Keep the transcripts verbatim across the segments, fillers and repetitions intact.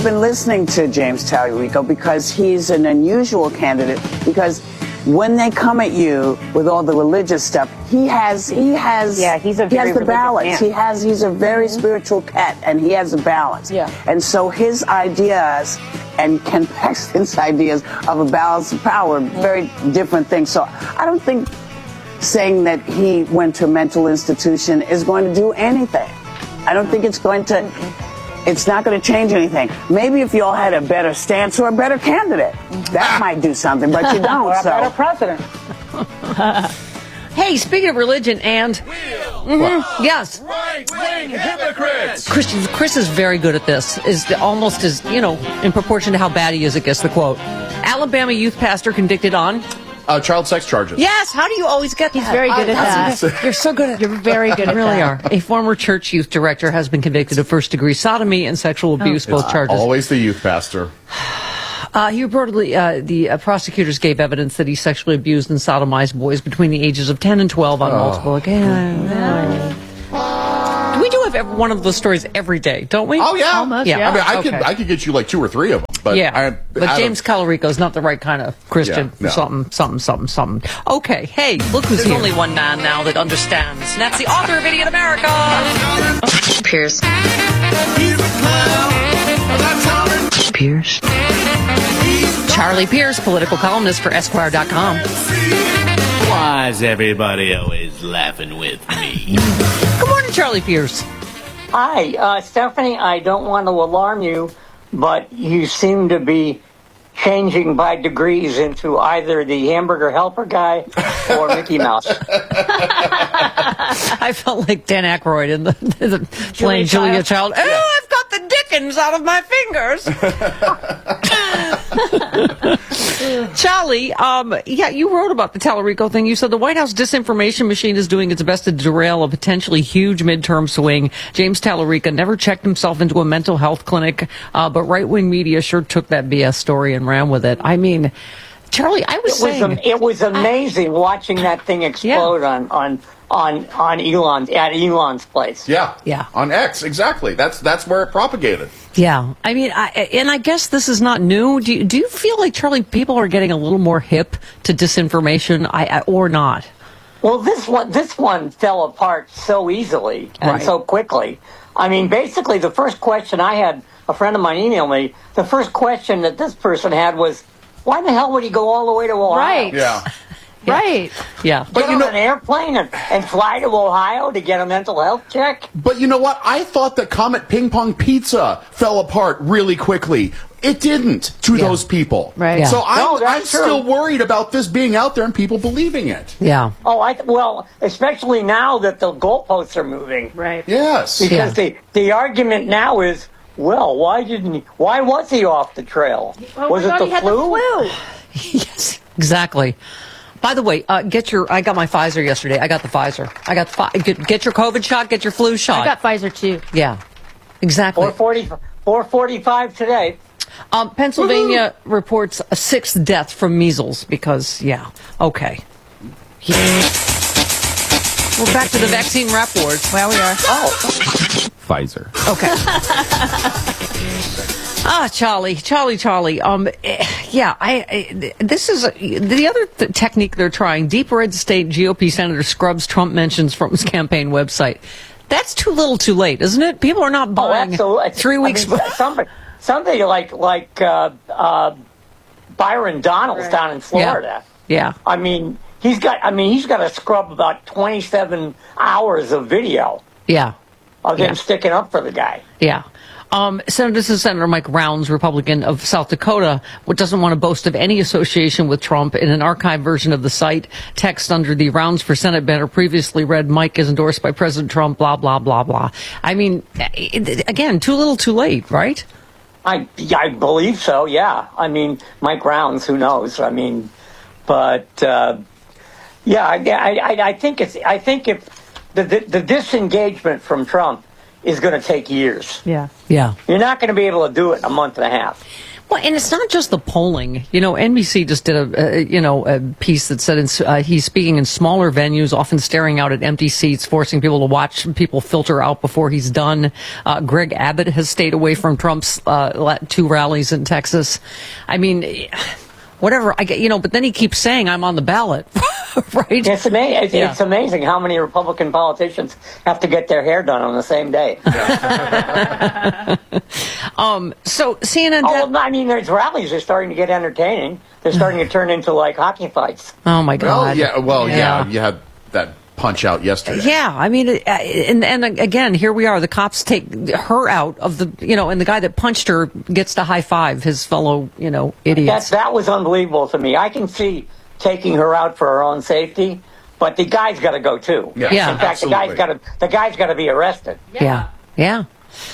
I've been listening to James Tallarico because he's an unusual candidate, because when they come at you with all the religious stuff, he has he has yeah he's a he very has the balance. Man. He has he's a very mm-hmm. spiritual cat, and he has a balance. Yeah. And so his ideas and Ken Paxton's ideas of a balance of power are very different things. So I don't think saying that he went to a mental institution is going to do anything. I don't think it's going to. Mm-hmm. It's not going to change anything. Maybe if you all had a better stance or a better candidate, that might do something, but you don't. Or a so. better president. Hey, speaking of religion and... Mm-hmm, yes. Right-wing hypocrites. Christian, Chris is very good at this, is the, almost as, you know, in proportion to how bad he is at guess the quote. Alabama youth pastor convicted on... Uh, child sex charges. Yes, how do you always get He's that? very good I, at that. You're so good at You're very good at You really that. are. A former church youth director has been convicted of first-degree sodomy and sexual abuse, Oh. both charges. Always the youth pastor. Uh, he reportedly, uh, the uh, prosecutors gave evidence that he sexually abused and sodomized boys between the ages of ten and twelve on Oh. multiple occasions. We do have every, one of those stories every day, don't we? Oh, yeah. Almost, Yeah. yeah. I mean, I Okay. could I could get you like two or three of them. But yeah, I, but out James of, Tallarico is not the right kind of Christian. Yeah, no. Something, something, something, something. Okay, hey, look who's There's here. only one man now that understands, and that's the author of Idiot America, Pierce. Pierce. Charlie Pierce, political columnist for Esquire dot com. Why is everybody always laughing with me? Good morning, Charlie Pierce. Hi, uh, Stephanie, I don't want to alarm you, but you seem to be changing by degrees into either the hamburger helper guy or Mickey Mouse. I felt like Dan Aykroyd in the, the playing Julia Child. Child. Oh, I've got the Dickens out of my fingers. Charlie, um, yeah, you wrote about the Tallarico thing. You said the White House disinformation machine is doing its best to derail a potentially huge midterm swing. James Tallarico never checked himself into a mental health clinic, uh, but right-wing media sure took that B S story and ran with it. I mean, Charlie, I was It was, saying... am- it was amazing watching that thing explode Yeah. on, on, on, on Elon's, at Elon's place. Yeah. Yeah. On X, exactly. That's that's where it propagated. Yeah, I mean, I, and I guess this is not new. Do you, do you feel like, Charlie, people are getting a little more hip to disinformation, I, I, or not? Well, this one, this one fell apart so easily and Right. so quickly. I mean, basically, the first question I had, a friend of mine emailed me, the first question that this person had was, why the hell would he go all the way to Ohio? Right. Yeah. Right. Yeah. Get But you on know- an airplane and, and fly to Ohio to get a mental health check? But you know what? I thought that Comet Ping Pong Pizza fell apart really quickly. It didn't to Yeah. those people. Right. Yeah. So I'm, No, I'm that's true. still worried about this being out there and people believing it. Yeah. Oh, I th- well, especially now that the goalposts are moving. Right. Yes. Because Yeah. the, the argument now is, well, why didn't he, why was he off the trail? Oh was my it God, the he had flu? the flu. Yes, exactly. By the way, uh, get your. I got my Pfizer yesterday. I got the Pfizer. I got the fi- get, get your COVID shot. Get your flu shot. I got Pfizer too. Yeah, exactly. four forty, four forty-five today. Um, Pennsylvania reports a sixth death from measles because, yeah, okay. Yeah. We're back to the vaccine rap wars. Well, we are. Oh, Pfizer. Okay. Ah, Charlie, Charlie, Charlie. Um, eh, yeah, I, I. This is a, the other th- technique they're trying. Deep red state G O P Senator scrubs Trump mentions from his campaign website. That's too little, too late, isn't it? People are not oh, buying absolutely. three weeks. I mean, somebody, somebody like like uh, uh, Byron Donalds Right. down in Florida. Yeah. I mean, he's got. I mean, he's got to scrub about twenty-seven hours of video Yeah. of Yeah. him sticking up for the guy. Yeah. Um, Senator, this is Senator Mike Rounds, Republican of South Dakota, who doesn't want to boast of any association with Trump. In an archived version of the site, text under the Rounds for Senate banner previously read, Mike is endorsed by President Trump, blah, blah, blah, blah. I mean, it, it- again, too little, too late, right? I I believe so. Yeah. I mean, Mike Rounds. Who knows? I mean, but uh, yeah, I, I I think it's. I think if the the, the disengagement from Trump is going to take years. Yeah. Yeah. You're not going to be able to do it in a month and a half. Well, and it's not just the polling. You know, N B C just did a, a you know a piece that said in, uh, he's speaking in smaller venues, often staring out at empty seats, forcing people to watch people filter out before he's done. Uh, Greg Abbott has stayed away from Trump's uh, two rallies in Texas. I mean, whatever. I get, you know, but then he keeps saying, "I'm on the ballot." Right? It's amazing. It's, Yeah. it's amazing how many Republican politicians have to get their hair done on the same day. um. So C N N. Oh, well, I mean, there's rallies. They're starting to get entertaining. They're starting to turn into like hockey fights. Oh my Oh, God. yeah. Well, yeah. Yeah. You had that punch out yesterday. Yeah, I mean, uh, and and again, here we are. The cops take her out of the, you know, and the guy that punched her gets to high five his fellow, you know, That idiots. that was unbelievable to me. I can see taking her out for her own safety, but the guy's got to go too. Yeah, Yeah. In fact, the guy's got to the guy's got to be arrested. Yeah, yeah.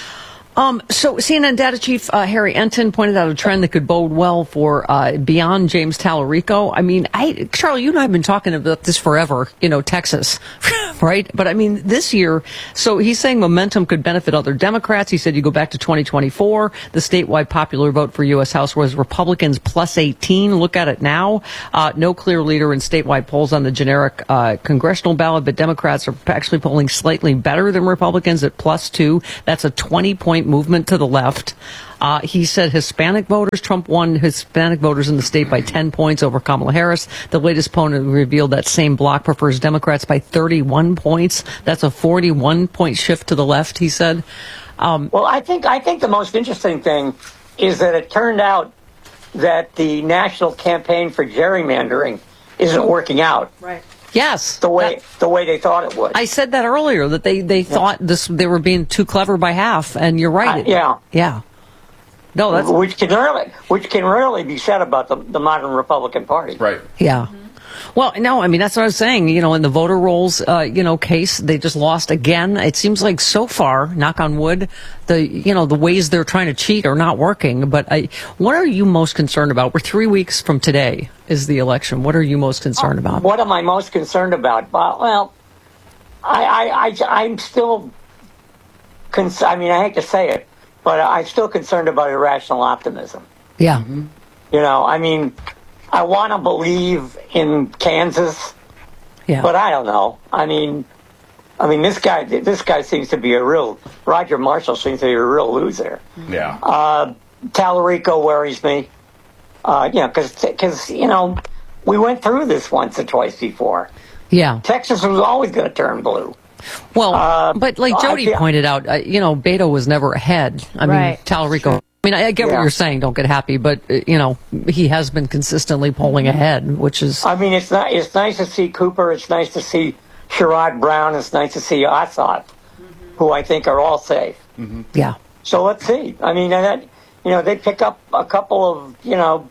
Um, so C N N data chief uh, Harry Enton pointed out a trend that could bode well for uh, beyond James Tallarico. I mean, I, Charlie, you and I have been talking about this forever, you know, Texas, right? But I mean, this year, so he's saying momentum could benefit other Democrats. He said you go back to twenty twenty-four, the statewide popular vote for U S House was Republicans plus eighteen. Look at it now. Uh, no clear leader in statewide polls on the generic uh, congressional ballot, but Democrats are actually polling slightly better than Republicans at plus two. That's a twenty point movement to the left. Uh, he said Hispanic voters, Trump won Hispanic voters in the state by ten points over Kamala Harris. The latest poll revealed that same bloc prefers Democrats by thirty-one points. That's a forty-one point shift to the left, he said. Um, Well, I think I think the most interesting thing is that it turned out that the national campaign for gerrymandering isn't working out Right. yes. the way That- the way they thought it would. I said that earlier, that they, they thought this they were being too clever by half, and you're right. Uh, yeah. Yeah. No, that's... which can really which can really be said about the, the modern Republican Party. Right. Yeah. Well, no, I mean, that's what I was saying. You know, in the voter rolls, uh, you know, case, they just lost again. It seems like so far, knock on wood, the, you know, the ways they're trying to cheat are not working. But I, what are you most concerned about? We're three weeks from today is the election. What are you most concerned about? What am I most concerned about? Well, well I, I, I, I'm still, cons- I mean, I hate to say it, but I'm still concerned about irrational optimism. Yeah. You know, I mean, I want to believe in Kansas, Yeah. but I don't know. I mean, I mean, this guy, this guy seems to be a real, Roger Marshall seems to be a real loser. Yeah. Uh, Tallarico worries me. Uh, you know, because, you know, we went through this once or twice before. Yeah. Texas was always going to turn blue. Well, Uh, but like I Jody feel- pointed out, uh, you know, Beto was never ahead. I mean, Right. Tallarico. I mean, I get Yeah. what you're saying. Don't get happy, but uh, you know, he has been consistently polling ahead, which is I mean, it's not. It's nice to see Cooper. It's nice to see Sherrod Brown. It's nice to see Ossoff, who I think are all safe. yeah, So let's see. I mean, and that, you know, they pick up a couple of, you know,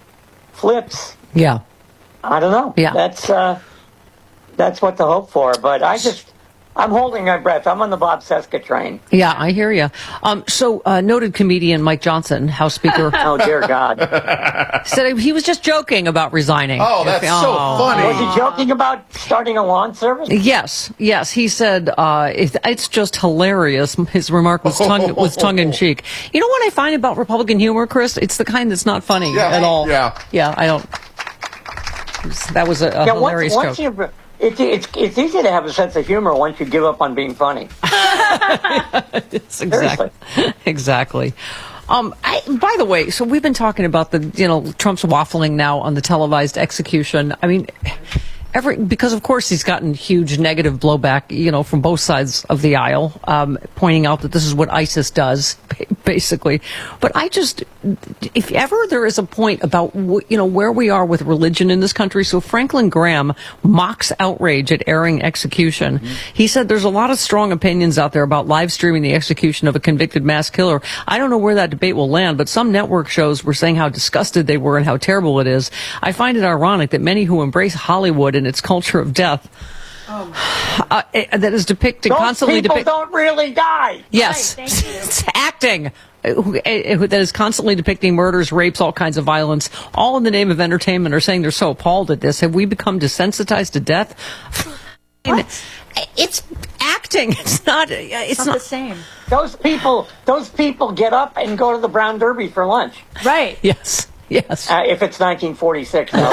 flips. yeah. I don't know. Yeah. That's uh, that's what to hope for. But I just, I'm holding my breath. I'm on the Bob Seska train. Yeah, I hear you. Um, so, uh, noted comedian Mike Johnson, House Speaker, Oh dear God. said he was just joking about resigning. Oh, that's so Oh. funny. Was he joking about starting a lawn service? Yes, yes. He said uh, it, it's just hilarious. His remark was tongue was tongue in cheek. You know what I find about Republican humor, Chris? It's the kind that's not funny Yeah. at all. Yeah. yeah. I don't. That was a, a Yeah, hilarious once, once joke. you, it's, it's, it's easy to have a sense of humor once you give up on being funny. Yes, exactly. exactly. Um, I, by the way, so we've been talking about the, you know, Trump's waffling now on the televised execution. I mean, every, because of course he's gotten huge negative blowback, you know, from both sides of the aisle, um, pointing out that this is what ISIS does, basically. But I just, if ever there is a point about, you know, where we are with religion in this country, so Franklin Graham mocks outrage at airing execution. Mm-hmm. He said there's a lot of strong opinions out there about live streaming the execution of a convicted mass killer. I don't know where that debate will land, but some network shows were saying how disgusted they were and how terrible it is. I find it ironic that many who embrace Hollywood and its culture of death, oh. uh, that is depicting Those constantly people depict- don't really die. Yes, Right, thank you. it's acting. uh, who- uh, That is constantly depicting murders, rapes, all kinds of violence, all in the name of entertainment, are saying they're so appalled at this. Have we become desensitized to death? It's acting. acting. It's not. It's Not not the same. Those people, those people get up and go to the Brown Derby for lunch. Right. Yes. Yes. Uh, if it's nineteen forty-six, no.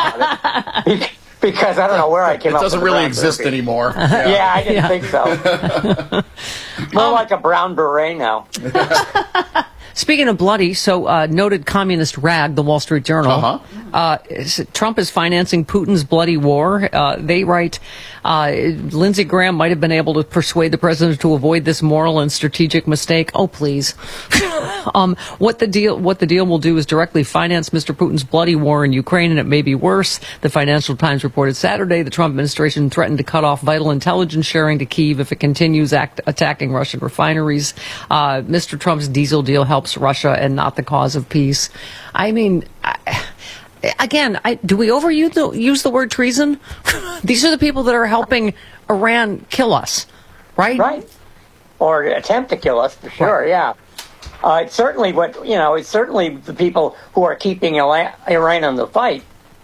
Because I don't know where I came It up doesn't with the really Brown exist Derby. anymore. Yeah, I didn't Yeah. think so. More like a brown beret now. Speaking of bloody, so uh, noted communist rag, the Wall Street Journal, Uh-huh. uh, is- Trump is financing Putin's bloody war. Uh, they write, uh, Lindsey Graham might have been able to persuade the president to avoid this moral and strategic mistake. Oh, please. um, what the deal? What the deal will do is directly finance Mister Putin's bloody war in Ukraine, and it may be worse. The Financial Times reported Saturday the Trump administration threatened to cut off vital intelligence sharing to Kyiv if it continues act- attacking Russian refineries. Uh, Mister Trump's diesel deal helps Russia and not the cause of peace. I mean, I, again, I, do we overuse the, use the word treason? These are the people that are helping Iran kill us, right? Right. Or attempt to kill us, for sure, Right. yeah. Uh, it's certainly what, you know, it's certainly the people who are keeping Iran Iran in the fight,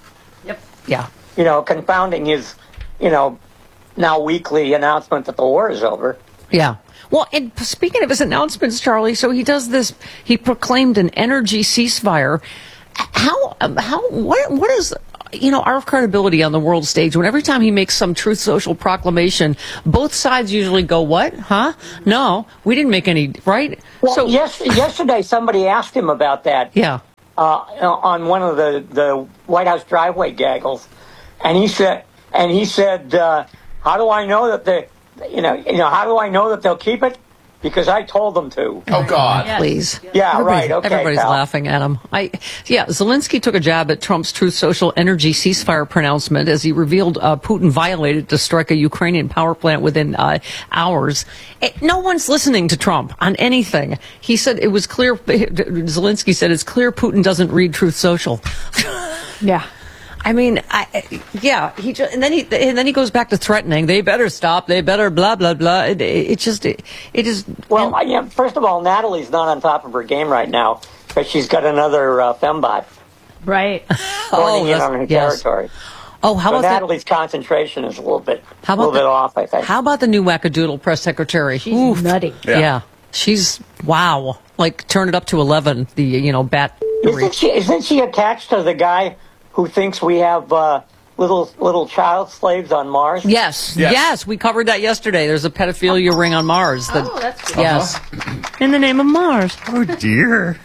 Yeah. you know, confounding his, you know, now weekly announcement that the war is over. Yeah. Well, and speaking of his announcements, Charlie, so he does this, he proclaimed an energy ceasefire. How, um, how, what, what is, you know, our credibility on the world stage when every time he makes some Truth Social proclamation, both sides usually go, what? Huh? No, we didn't make any, right? Well, so, yes, yesterday somebody asked him about that. yeah. Uh, on one of the, the White House driveway gaggles, and he said, and he said, uh, "How do I know that they, you know, you know, how do I know that they'll keep it? Because I told them to." Oh, God. Yes. Please. Yeah, Everybody's- right. Okay, Everybody's pal. laughing at him. I, yeah, Zelensky took a jab at Trump's Truth Social energy ceasefire pronouncement as he revealed uh, Putin violated to strike a Ukrainian power plant within uh, hours. Eh, no one's listening to Trump on anything. He said it was clear. Zelensky said it's clear Putin doesn't read Truth Social. Yeah. I mean, I, yeah, he just, and then he and then he goes back to threatening. They better stop. They better blah blah blah. It, it, it just it, it is. Well, I, yeah, first of all, Natalie's not on top of her game right now because she's got another uh, fembot Right. joining in that's- on her yes. territory. Oh, how So about that? Natalie's concentration is a little bit, How a little about bit the- off, I think. How about the new wackadoodle press secretary? She's Oof. nutty. Yeah. Yeah. She's wow. Like turn it up to eleven. The you know bat. Isn't she, isn't she attached to the guy who thinks we have uh, little little child slaves on Mars? Yes, Yes. yes, we covered that yesterday. There's a pedophilia ring on Mars. That, Oh, that's good. yes, in the name of Mars. Oh, dear.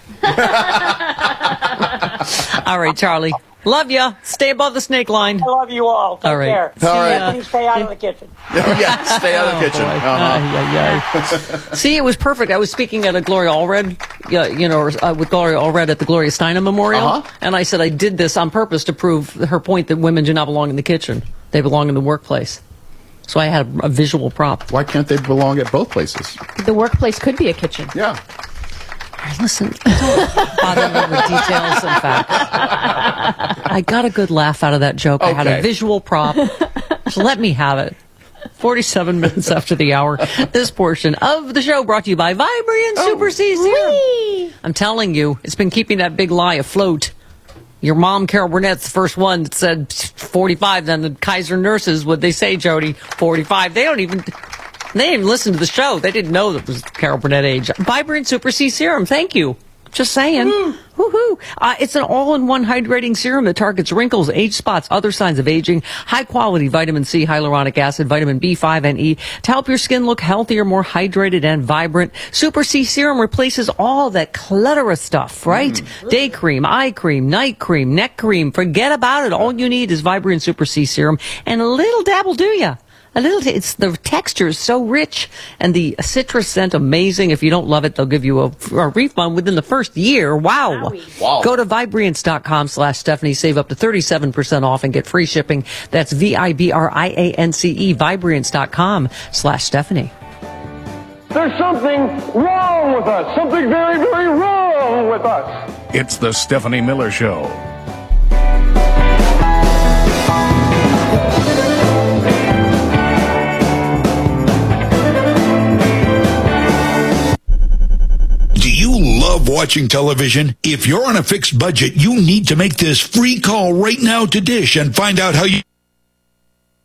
All right, Charlie. Love ya. Stay above the snake line. I love you all. Take All right. care. All right. Stephanie, stay out of the kitchen. Yeah, stay out of the kitchen. Uh-huh. Ay, ay, ay. See, it was perfect. I was speaking at a Gloria Allred, yeah, you know, uh, with Gloria Allred at the Gloria Steinem Memorial, Uh-huh. and I said I did this on purpose to prove her point that women do not belong in the kitchen; they belong in the workplace. So I had a, a visual prop. Why can't they belong at both places? The workplace could be a kitchen. Yeah. Listen, don't bother me with details and facts. I got a good laugh out of that joke. I had a Okay. visual prop. So let me have it. forty-seven minutes after the hour. This portion of the show brought to you by Vibrant Super C Serum. I'm telling you, it's been keeping that big lie afloat. Your mom, Carol Burnett's the first one that said forty-five. Then the Kaiser nurses, what'd they say, Jody? forty-five. They don't even... They didn't even listen to the show. They didn't know that it was Carol Burnett age. Vibrant Super C Serum. Thank you. Just saying. Woohoo. Uh, it's an all-in-one hydrating serum that targets wrinkles, age spots, other signs of aging, high-quality vitamin C, hyaluronic acid, vitamin B five, and E to help your skin look healthier, more hydrated, and vibrant. Super C Serum replaces all that clutterous stuff, right? Mm. Day cream, eye cream, night cream, neck cream. Forget about it. All you need is Vibrant Super C Serum, and a little dab will do ya. A little, t- it's the texture is so rich and the citrus scent amazing. If you don't love it, they'll give you a, a refund within the first year. Wow. Wow. Go to Vibrance.com slash Stephanie. Save up to thirty-seven percent off and get free shipping. That's V I B R I A N C E, Vibrance.com slash Stephanie. There's something wrong with us. Something very, very wrong with us. It's the Stephanie Miller Show. Do you love watching television? If you're on a fixed budget, you need to make this free call right now to Dish and find out how you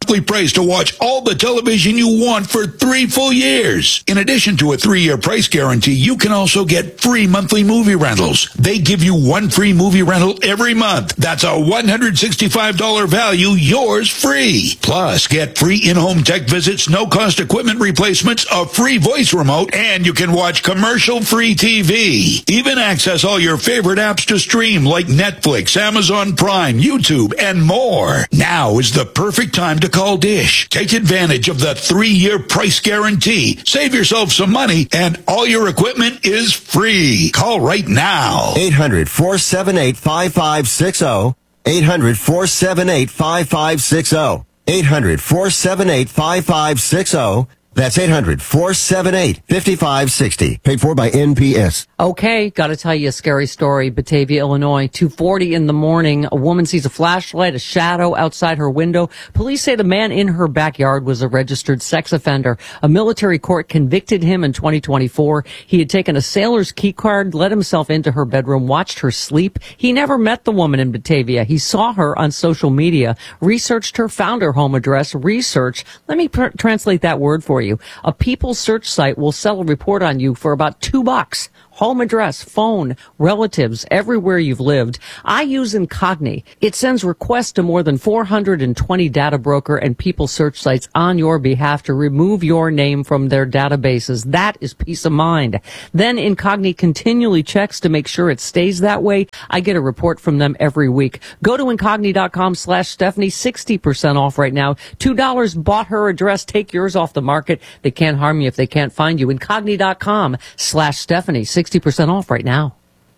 monthly price to watch all the television you want for three full years. In addition to a three-year price guarantee, you can also get free monthly movie rentals. They give you one free movie rental every month. That's a one hundred sixty-five dollars value, yours free. Plus, get free in-home tech visits, no-cost equipment replacements, a free voice remote, and you can watch commercial-free T V. Even access all your favorite apps to stream like Netflix, Amazon Prime, YouTube, and more. Now is the perfect time to call Dish. Take advantage of the three-year price guarantee. Save yourself some money, and all your equipment is free. Call right now. eight hundred, four seven eight, five five six zero. eight hundred, four seven eight, five five six zero. eight hundred, four seven eight, five five six zero. That's eight hundred, four seven eight, five five six zero. Paid for by N P S. Okay, got to tell you a scary story. Batavia, Illinois, two forty in the morning. A woman sees a flashlight, a shadow outside her window. Police say the man in her backyard was a registered sex offender. A military court convicted him in twenty twenty-four. He had taken a sailor's key card, let himself into her bedroom, watched her sleep. He never met the woman in Batavia. He saw her on social media, researched her, found her home address, research. Let me pr- translate that word for you. A People search site will sell a report on you for about two bucks. Home address, phone, relatives, everywhere you've lived. I use Incogni. It sends requests to more than four hundred twenty data broker and People search sites on your behalf to remove your name from their databases. That is peace of mind. Then Incogni continually checks to make sure it stays that way. I get a report from them every week. Go to Incogni.com slash Stephanie, sixty percent off right now. two dollars bought her address. Take yours off the market. They can't harm you if they can't find you. Incogni.com slash Stephanie, sixty percent off right now.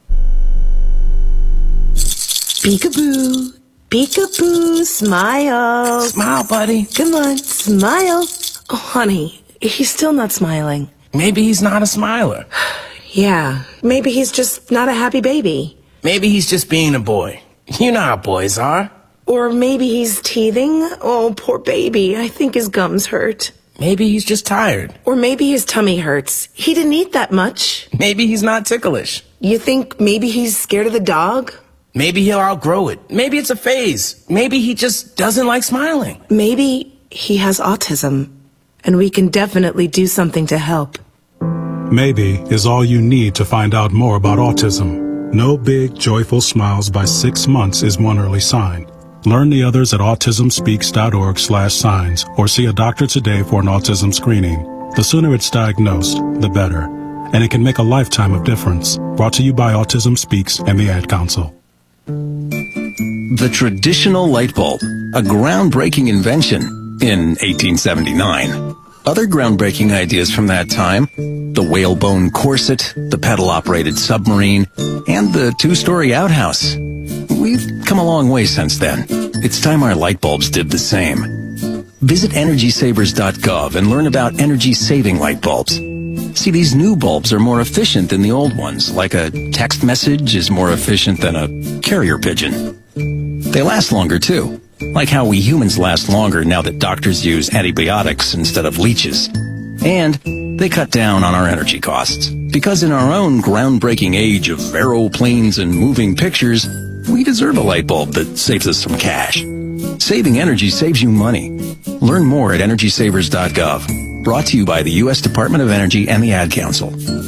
Peekaboo, peekaboo, smile. Smile, buddy. Come on, smile. Oh, honey, he's still not smiling. Maybe he's not a smiler. Yeah, maybe he's just not a happy baby. Maybe he's just being a boy. You know how boys are. Or maybe he's teething. Oh, poor baby. I think his gums hurt. Maybe he's just tired. Or maybe his tummy hurts. He didn't eat that much. Maybe he's not ticklish. You think maybe he's scared of the dog? Maybe he'll outgrow it. Maybe it's a phase. Maybe he just doesn't like smiling. Maybe he has autism, and we can definitely do something to help. Maybe is all you need to find out more about autism. No big, joyful smiles by six months is one early sign. Learn the others at autismspeaks.org slash signs or see a doctor today for an autism screening. The sooner it's diagnosed, the better. And it can make a lifetime of difference. Brought to you by Autism Speaks and the Ad Council. The traditional light bulb, a groundbreaking invention in eighteen seventy-nine. Other groundbreaking ideas from that time, the whalebone corset, the pedal-operated submarine, and the two-story outhouse. We've come a long way since then. It's time our light bulbs did the same. Visit energy savers dot gov and learn about energy-saving light bulbs. See, these new bulbs are more efficient than the old ones, like a text message is more efficient than a carrier pigeon. They last longer, too, like how we humans last longer now that doctors use antibiotics instead of leeches. And they cut down on our energy costs, because in our own groundbreaking age of aeroplanes and moving pictures, we deserve a light bulb that saves us some cash. Saving energy saves you money. Learn more at energy savers dot gov. Brought to you by the U S Department of Energy and the Ad Council.